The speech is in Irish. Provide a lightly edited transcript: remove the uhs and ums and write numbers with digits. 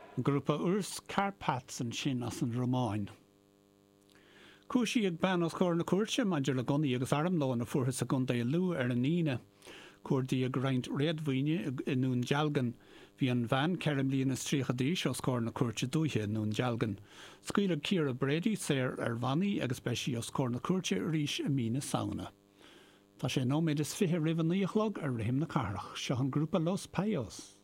An grúpa Urs Carpats an sin as an Romáin. Cúisí ag ban os cór na cuairte maidir le gonaí agus armlá na fuarthas a gunda lu ar an íne. Cuairdaí ag roinnt réadmhaoine inún dealgan. Bhí an bhean ceirm líon is tríocha díos os cór na cuairte dúithe inún dealgan. Scaoileadh Ciara Brady séir ar bhainaí agus beisi os cór na cuairte arís a mína saona. Tá sé nóméid is 20 roimh an íochlog ar rihim na carach, seo an grúpa Los Payos.